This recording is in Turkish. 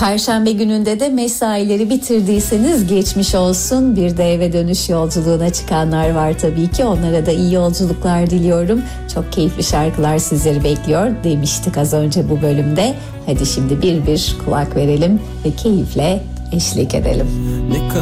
Perşembe gününde de mesaileri bitirdiyseniz geçmiş olsun. Bir de eve dönüş yolculuğuna çıkanlar var tabii ki. Onlara da iyi yolculuklar diliyorum. Çok keyifli şarkılar sizleri bekliyor demiştik az önce bu bölümde. Hadi şimdi bir kulak verelim ve keyifle eşlik edelim. Ne